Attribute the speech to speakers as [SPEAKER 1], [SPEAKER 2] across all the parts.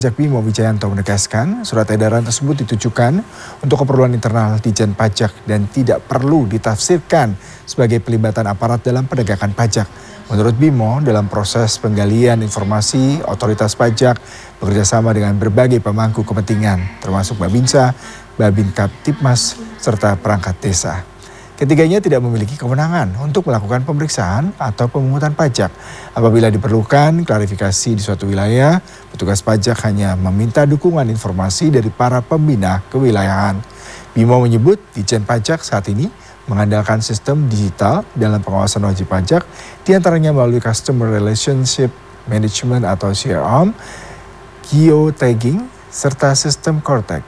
[SPEAKER 1] Pajak Bimo Wijayanto menegaskan surat edaran tersebut ditujukan untuk keperluan internal Ditjen Pajak dan tidak perlu ditafsirkan sebagai pelibatan aparat dalam penegakan pajak. Menurut Bimo, dalam proses penggalian informasi, otoritas pajak bekerjasama dengan berbagai pemangku kepentingan, termasuk Babinsa, Babin Kaptipmas, serta perangkat desa. Ketiganya tidak memiliki kewenangan untuk melakukan pemeriksaan atau pemungutan pajak. Apabila diperlukan klarifikasi di suatu wilayah, petugas pajak hanya meminta dukungan informasi dari para pembina kewilayahan. Bimo menyebut Ditjen Pajak saat ini mengandalkan sistem digital dalam pengawasan wajib pajak, diantaranya melalui Customer Relationship Management atau CRM, geotagging, serta sistem Cortex.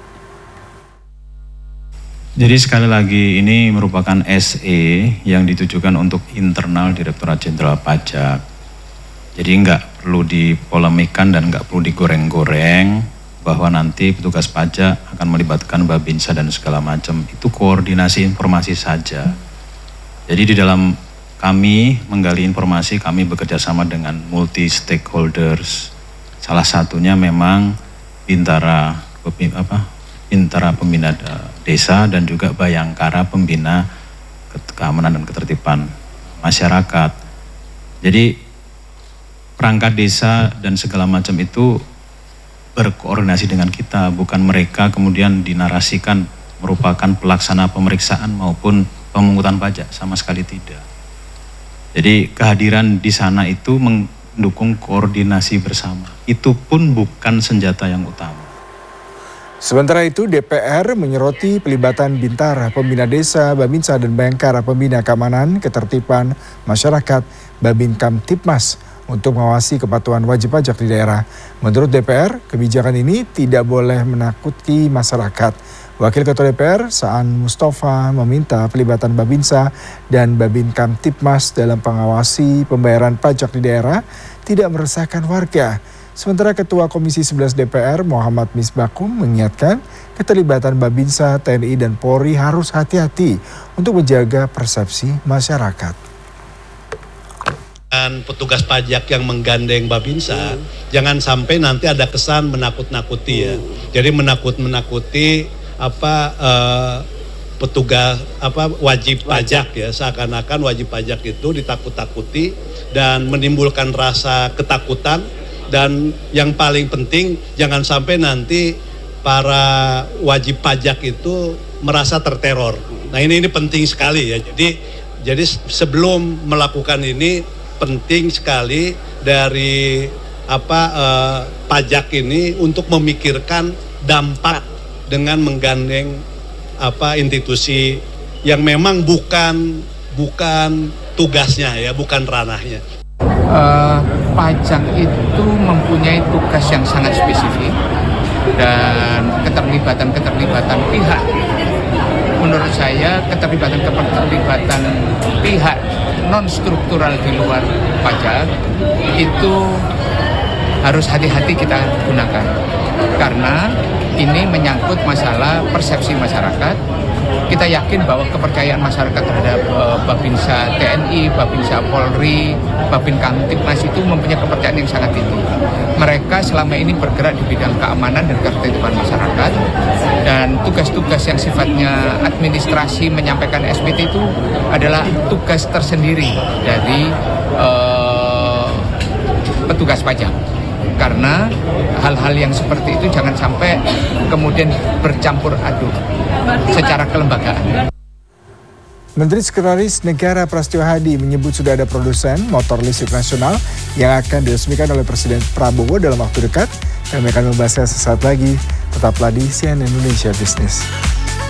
[SPEAKER 2] Jadi sekali lagi ini merupakan SE yang ditujukan untuk internal Direktorat Jenderal Pajak. Jadi nggak perlu dipolemikan dan nggak perlu digoreng-goreng bahwa nanti petugas pajak akan melibatkan Babinsa dan segala macam. Itu koordinasi informasi saja. Jadi di dalam kami menggali informasi, kami bekerja sama dengan multi stakeholders. Salah satunya memang Bintara Pembina Desa dan juga Bayangkara Pembina Keamanan dan Ketertiban Masyarakat. Jadi perangkat desa dan segala macam itu berkoordinasi dengan kita, bukan mereka kemudian dinarasikan merupakan pelaksana pemeriksaan maupun pemungutan pajak, sama sekali tidak. Jadi kehadiran di sana itu mendukung koordinasi bersama. Itu pun bukan senjata yang utama.
[SPEAKER 1] Sementara itu, DPR menyoroti pelibatan Bintara, Pembina Desa, Babinsa, dan Bayangkara Pembina Keamanan Ketertiban Masyarakat, Babin Kamtipmas, untuk mengawasi kepatuhan wajib pajak di daerah. Menurut DPR, kebijakan ini tidak boleh menakuti masyarakat. Wakil Ketua DPR, Saan Mustafa, meminta pelibatan Babinsa dan Babin Kamtipmas dalam pengawasi pembayaran pajak di daerah tidak meresahkan warga. Sementara Ketua Komisi 11 DPR Muhammad Misbakum mengingatkan keterlibatan Babinsa, TNI, dan Polri harus hati-hati untuk menjaga persepsi masyarakat.
[SPEAKER 3] Dan petugas pajak yang menggandeng Babinsa, jangan sampai nanti ada kesan menakut-nakuti ya. Jadi menakut-nakuti petugas wajib pajak ya, seakan-akan wajib pajak itu ditakut-takuti dan menimbulkan rasa ketakutan. Dan yang paling penting jangan sampai nanti para wajib pajak itu merasa terteror. Nah ini penting sekali ya. Jadi sebelum melakukan ini penting sekali dari pajak ini untuk memikirkan dampak dengan menggandeng institusi yang memang bukan tugasnya ya, bukan ranahnya.
[SPEAKER 4] Pajak itu mempunyai tugas yang sangat spesifik dan keterlibatan pihak. Menurut saya keterlibatan pihak non struktural di luar pajak itu harus hati-hati kita gunakan karena ini menyangkut masalah persepsi masyarakat. Kita yakin bahwa kepercayaan masyarakat terhadap Babinsa TNI, Babinsa Polri, Babin Kamtipmas itu mempunyai kepercayaan yang sangat tinggi. Mereka selama ini bergerak di bidang keamanan dan ketertiban masyarakat, dan tugas-tugas yang sifatnya administrasi menyampaikan SPT itu adalah tugas tersendiri dari petugas pajak. Karena hal-hal yang seperti itu jangan sampai kemudian bercampur aduk secara kelembagaan.
[SPEAKER 1] Menteri Sekretaris Negara Prasetyo Hadi menyebut sudah ada produsen motor listrik nasional yang akan diresmikan oleh Presiden Prabowo dalam waktu dekat. Kami akan membahasnya sesaat lagi. Tetaplah di CNN Indonesia Business.